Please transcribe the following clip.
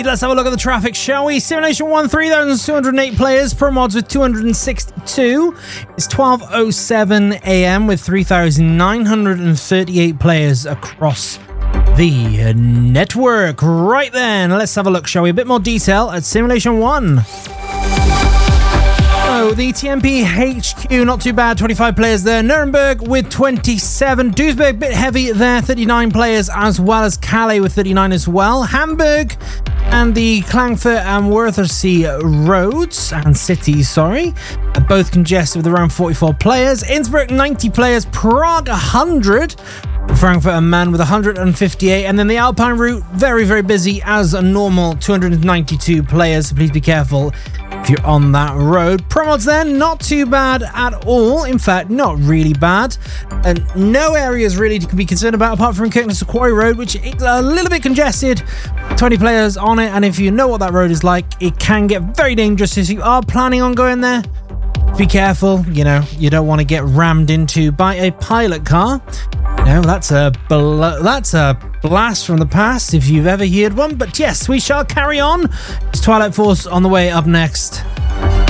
Let's have a look at the traffic, shall we? Simulation 1, 3,208 players, Pro Mods with 262. It's 12:07 a.m. with 3,938 players across the network. Right then, let's have a look, shall we? A bit more detail at Simulation 1. So the TMP HQ, not too bad, 25 players there. Nuremberg with 27. Duisburg, bit heavy there, 39 players, as well as Calais with 39 as well. Hamburg and the Klagenfurt and Wörthersee roads and cities, are both congested with around 44 players. Innsbruck, 90 players. Prague, 100. Frankfurt and Mann with 158, and then the Alpine route, very, very busy as a normal, 292 players, so please be careful if you're on that road. Pro Mods then, not too bad at all, in fact, not really bad, and no areas really to be concerned about apart from Kirkness Quarry Road, which is a little bit congested, 20 players on it, and if you know what that road is like, it can get very dangerous if you are planning on going there. Be careful, you don't want to get rammed into by a pilot car. No, that's a blast from the past if you've ever heard one. But yes, we shall carry on. It's Twilight Force on the way up next.